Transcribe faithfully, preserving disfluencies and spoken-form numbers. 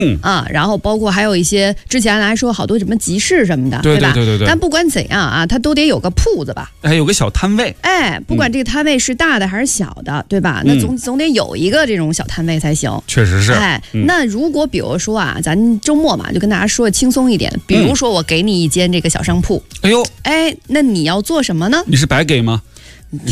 嗯啊，然后包括还有一些之前来说好多什么集市什么的， 对吧？ 对对对对。 但不管怎样啊，它都得有个铺子吧？ 还有个小摊位。 哎，不管这个摊位是大的还是小的，对吧？那总总得有一个这种小摊位才行。 确实是。 哎， 嗯、 那如果比如说啊，咱周末嘛，就跟大家说的轻松一点，比如说我给你一间这个小商铺， 哎呦， 哎，那你要做什么呢？ 你是白给吗？